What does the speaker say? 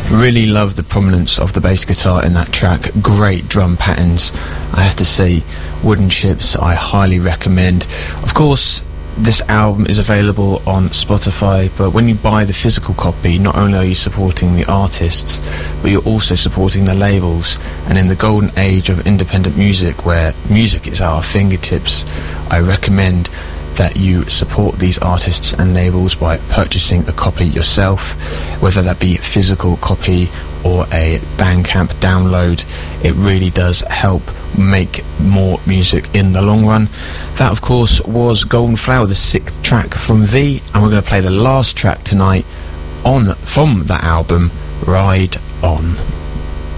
Really love the prominence of the bass guitar in that track. Great drum patterns. I have to say, Wooden Chips, I highly recommend. Of course, this album is available on Spotify, but when you buy the physical copy, not only are you supporting the artists, but you're also supporting the labels. And in the golden age of independent music, where music is at our fingertips, I recommend that you support these artists and labels by purchasing a copy yourself, whether that be physical copy or a Bandcamp download. It really does help make more music in the long run. That, of course, was Golden Flower, the 6th track from V, and we're going to play the last track tonight from that album, Ride On.